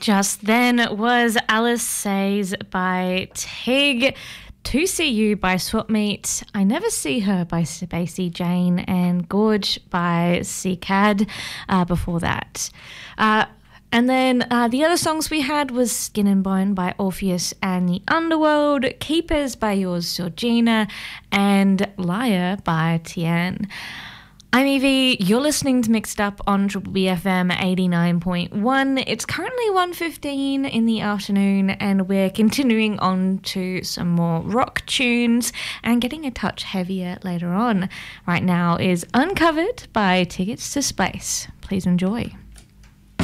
Just then was Alice Says by Tig, To See You by Swapmeet, I Never See Her by Spacey Jane, and Gorge by CCAD before that. And then the other songs we had was Skin and Bone by Orpheus and the Underworld, Keepers by Yours Georgina, and Liar by Tian. I'm Evie, you're listening to Mixed Up on Triple BFM 89.1. It's currently 1:15 in the afternoon and we're continuing on to some more rock tunes and getting a touch heavier later on. Right now is Uncovered by Tickets to Space. Please enjoy.